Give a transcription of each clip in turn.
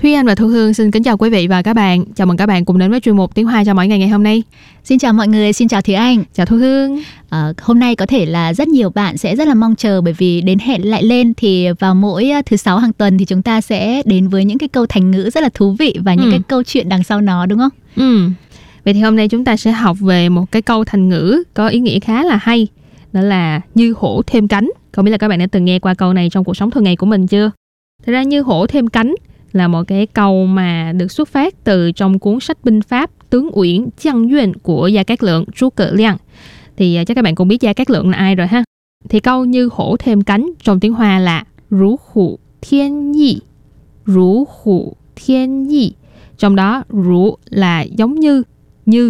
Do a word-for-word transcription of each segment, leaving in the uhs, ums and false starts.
Thúy Anh và Thu Hương xin kính chào quý vị và các bạn. Chào mừng các bạn cùng đến với chuyên mục Tiếng Hoa cho mỗi ngày ngày hôm nay. Xin chào mọi người, xin chào Thúy Anh. Chào Thu Hương. À, hôm nay có thể là rất nhiều bạn sẽ rất là mong chờ, bởi vì đến hẹn lại lên thì vào mỗi thứ sáu hàng tuần thì chúng ta sẽ đến với những cái câu thành ngữ rất là thú vị và những ừ. cái câu chuyện đằng sau nó, đúng không? Ừ. Vậy thì hôm nay chúng ta sẽ học về một cái câu thành ngữ có ý nghĩa khá là hay. Đó là như hổ thêm cánh. Không biết là các bạn đã từng nghe qua câu này trong cuộc sống thường ngày của mình chưa? Thật ra như hổ thêm cánh là một cái câu mà được xuất phát từ trong cuốn sách binh pháp Tướng Uyển Giang Yuan của Gia Cát Lượng, Zhuge Liang. Thì chắc các bạn cũng biết Gia Cát Lượng là ai rồi ha. Thì câu như hổ thêm cánh trong tiếng Hoa là rú hủ thiên yi. Rú hủ thiên yi. Trong đó rú là giống như, như.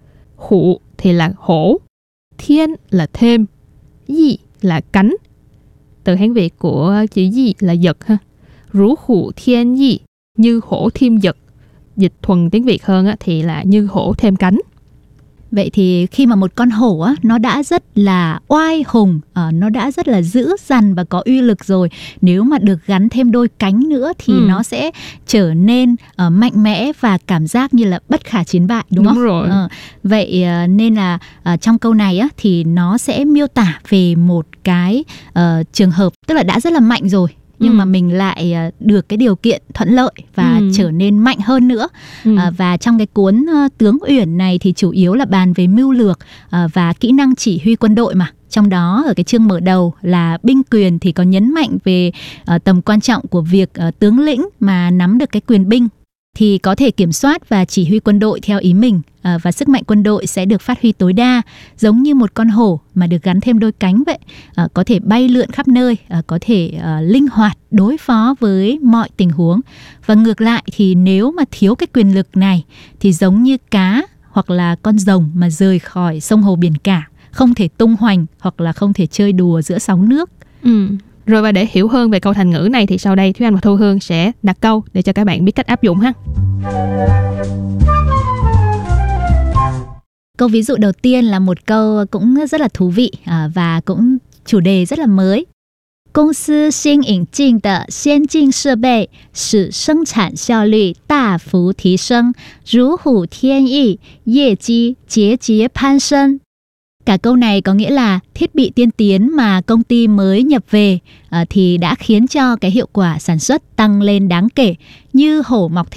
Hủ thì là hổ. Thiên là thêm. Yi là cánh. Từ Hán Việt của chữ yi là giật ha. Rú hủ thiên yi, như hổ thêm giật. Dịch thuần tiếng Việt hơn á, thì là như hổ thêm cánh. Vậy thì khi mà một con hổ á, nó đã rất là oai hùng, à, nó đã rất là dữ dằn và có uy lực rồi, nếu mà được gắn thêm đôi cánh nữa thì ừ. nó sẽ trở nên uh, mạnh mẽ và cảm giác như là bất khả chiến bại, đúng, đúng không? Rồi. Uh, vậy uh, nên là uh, trong câu này á, thì nó sẽ miêu tả về một cái uh, trường hợp, tức là đã rất là mạnh rồi, nhưng ừ. mà mình lại được cái điều kiện thuận lợi và ừ. trở nên mạnh hơn nữa. ừ. à, Và trong cái cuốn uh, Tướng Uyển này thì chủ yếu là bàn về mưu lược uh, và kỹ năng chỉ huy quân đội mà. Trong đó ở cái chương mở đầu là binh quyền thì có nhấn mạnh về uh, tầm quan trọng của việc uh, tướng lĩnh mà nắm được cái quyền binh thì có thể kiểm soát và chỉ huy quân đội theo ý mình, à, và sức mạnh quân đội sẽ được phát huy tối đa, giống như một con hổ mà được gắn thêm đôi cánh vậy, à, có thể bay lượn khắp nơi, à, có thể à, linh hoạt đối phó với mọi tình huống. Và ngược lại thì nếu mà thiếu cái quyền lực này thì giống như cá hoặc là con rồng mà rời khỏi sông hồ biển cả, không thể tung hoành hoặc là không thể chơi đùa giữa sóng nước. Ừ. Rồi, và để hiểu hơn về câu thành ngữ này thì sau đây Thúy Anh và Thu Hương sẽ đặt câu để cho các bạn biết cách áp dụng ha. Câu ví dụ đầu tiên là một câu cũng rất là thú vị và cũng chủ đề rất là mới. Công sư xin引进的先进设备使生产效率大幅提升，如虎添翼，业绩节节攀升。Cả câu này có nghĩa là thiết bị tiên tiến mà công ty mới nhập về uh, thì đã khiến cho cái hiệu quả sản xuất tăng lên đáng kể, như hổ mọc